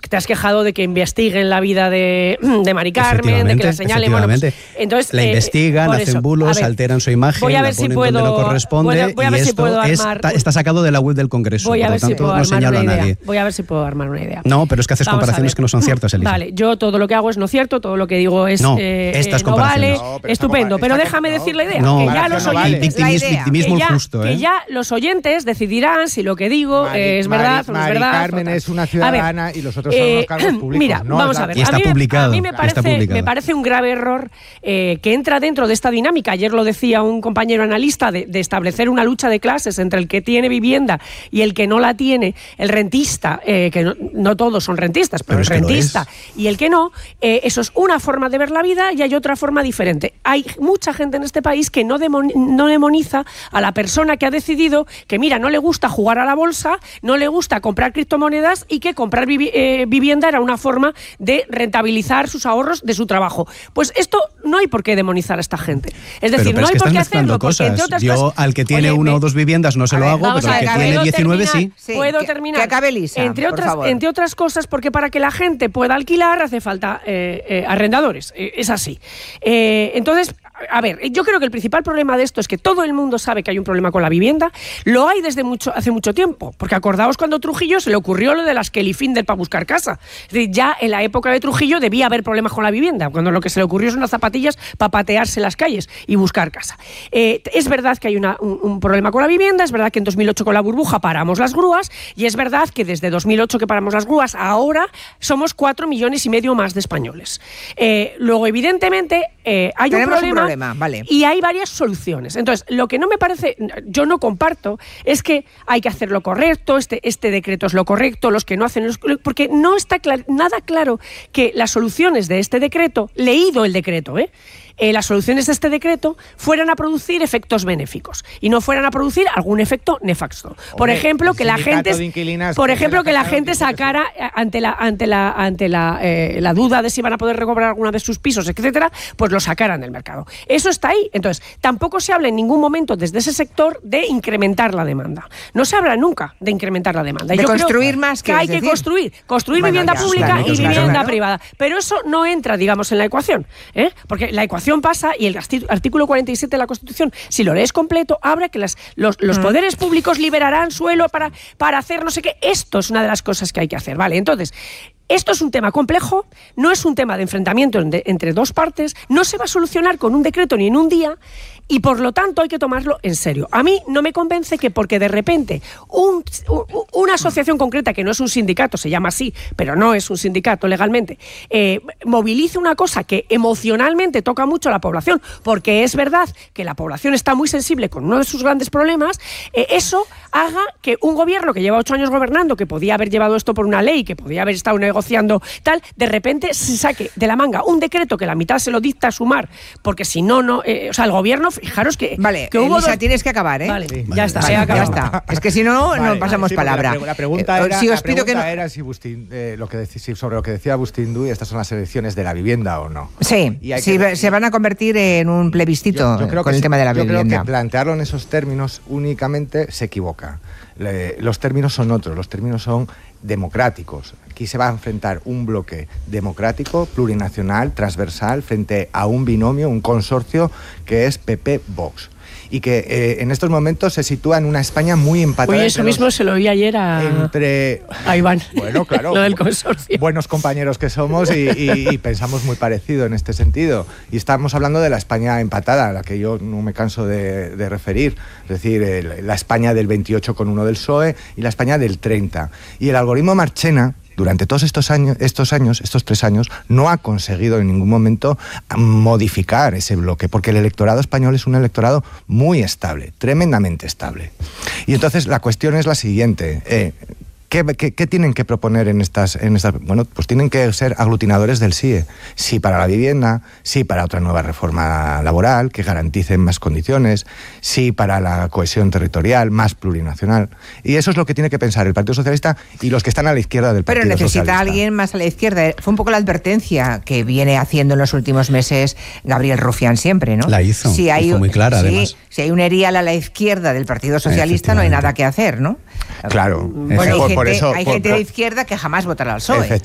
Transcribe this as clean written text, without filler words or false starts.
te has quejado de que investiguen la vida de Mari Carmen, de que la señalen. Bueno, pues, entonces, la investigan, hacen bulos, alteran su imagen, voy a ver la ponen si puedo, donde no corresponde, voy a ver y si esto puedo armar, está sacado de la web del Congreso, por lo tanto no señalo a nadie. Voy a ver si puedo armar una idea. No, pero es que haces comparaciones que no son ciertas, Elisa. Vale, yo todo lo que hago es no cierto, todo lo que digo es no vale, estupendo, pero déjame decir la idea, que ya los oyentes, victimismo justo, que ya los oyentes decidirán si lo que digo es verdad o no es verdad. Mari Carmen es una ciudadana y los otros son unos cargos públicos. Mira, vamos a ver. Y está publicado. A mí me parece un grave error que entra dentro de esta dinámica. Ayer lo decía un compañero analista de establecer una lucha de clases entre el que tiene vivienda y el que no la tiene, el rentista, que no todos son rentistas, pero el rentista y el que no. Eso es una forma de ver la vida y hay otra forma diferente. Hay mucha gente en este país que no demoniza a la persona que ha decidido que, mira, no le gusta jugar a la bolsa, no le gusta comprar criptomonedas y que comprar vivienda era una forma de rentabilizar sus ahorros de su trabajo. Pues esto no hay por qué demonizar a esta gente. Es decir, no hay por qué hacerlo. Porque, entre otras cosas, al que tiene una o dos viviendas no se lo hago, pero al que tiene 19 sí. Puedo terminar. Que acabe Elisa, entre otras cosas, porque para que la gente pueda alquilar hace falta arrendadores. Es así. Entonces, a ver, yo creo que el principal problema de esto es que todo el mundo sabe que hay un problema con la vivienda. Lo hay desde hace mucho tiempo, porque acordaos cuando a Trujillo se le ocurrió lo de las Kelly Finder para buscar casa. Es decir, ya en la época de Trujillo debía haber problemas con la vivienda, cuando lo que se le ocurrió son unas zapatillas para patearse las calles y buscar casa. Es verdad que hay un problema con la vivienda, es verdad que en 2008 con la burbuja paramos las grúas, y es verdad que desde 2008 que paramos las grúas, ahora somos 4,5 millones más de españoles. Luego, evidentemente, hay un problema, vale. Y hay varias soluciones. Entonces, lo que no me parece, yo no comparto, es que hay que hacer lo correcto, este decreto es lo correcto, los que no hacen, porque no está nada claro que las soluciones de este decreto, leído el decreto, las soluciones de este decreto fueran a producir efectos benéficos y no fueran a producir algún efecto nefasto. Por ejemplo, que la gente sacara ante la duda de si van a poder recobrar alguna de sus pisos, etcétera, pues lo sacaran del mercado. Eso está ahí. Entonces, tampoco se habla en ningún momento desde ese sector de incrementar la demanda. No se habla nunca de incrementar la demanda. De construir más, que hay que construir vivienda pública y vivienda privada. Pero eso no entra, digamos, en la ecuación, porque la ecuación pasa, y el artículo 47 de la Constitución, si lo lees completo, habla que los poderes públicos liberarán suelo para hacer no sé qué. Esto es una de las cosas que hay que hacer, ¿vale? Entonces, esto es un tema complejo, no es un tema de enfrentamiento entre dos partes, no se va a solucionar con un decreto ni en un día, y por lo tanto hay que tomarlo en serio. A mí no me convence que porque de repente una asociación concreta, que no es un sindicato, se llama así, pero no es un sindicato legalmente, movilice una cosa que emocionalmente toca mucho a la población, porque es verdad que la población está muy sensible con uno de sus grandes problemas, eso haga que un gobierno que lleva 8 años gobernando, que podía haber llevado esto por una ley, que podía haber estado negociando tal, de repente se saque de la manga un decreto que la mitad se lo dicta a Sumar, porque si no, o sea, el gobierno, fijaros que... Vale, que hubo Elisa, tienes que acabar, ¿eh? Vale, sí, ya está, ya está. Es que si no, no pasamos palabra. La pregunta era, si os pido era si sobre lo que decía Agustín Duy, estas son las elecciones de la vivienda o no. Sí, se van a convertir en un plebiscito con el tema de la vivienda. Yo creo que plantearlo en esos términos únicamente se equivoca. Los términos son otros, los términos son democráticos. Aquí se va a enfrentar un bloque democrático, plurinacional, transversal, frente a un binomio, un consorcio que es PP-Vox. Y que en estos momentos se sitúa en una España muy empatada. Oye, eso mismo se lo oí ayer a Iván. Bueno, claro. Lo del consorcio. Buenos compañeros que somos y pensamos muy parecido en este sentido. Y estamos hablando de la España empatada, a la que yo no me canso de referir. Es decir, la España del 28,1 del PSOE y la España del 30. Y el algoritmo Marchena, durante todos estos 3 años, no ha conseguido en ningún momento modificar ese bloque, porque el electorado español es un electorado muy estable, tremendamente estable. Y entonces la cuestión es la siguiente. ¿Qué tienen que proponer en estas? Bueno, pues tienen que ser aglutinadores del sí. Sí para la vivienda, sí para otra nueva reforma laboral que garanticen más condiciones, sí para la cohesión territorial, más plurinacional. Y eso es lo que tiene que pensar el Partido Socialista y los que están a la izquierda del Partido Socialista. Pero necesita alguien más a la izquierda. Fue un poco la advertencia que viene haciendo en los últimos meses Gabriel Rufián siempre, ¿no? La hizo, fue muy clara, además. Si hay un erial a la izquierda del Partido Socialista, no hay nada que hacer, ¿no? Claro. Bueno, hay gente de izquierda que jamás votará al PSOE.